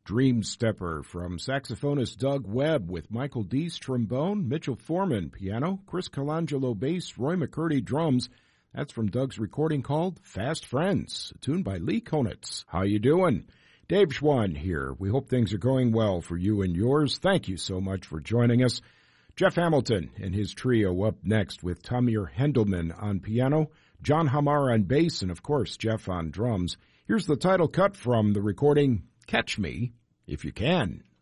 Dream Stepper from saxophonist Doug Webb with Michael Deese trombone, Mitchell Foreman piano, Chris Colangelo bass, Roy McCurdy drums. That's from Doug's recording called Fast Friends, a tune by Lee Konitz. How you doing? Dave Schwann here. We hope things are going well for you and yours. Thank you so much for joining us. Jeff Hamilton and his trio up next with Tamir Hendelman on piano, John Hamar on bass, and of course Jeff on drums. Here's the title cut from the recording Catch Me If You Can.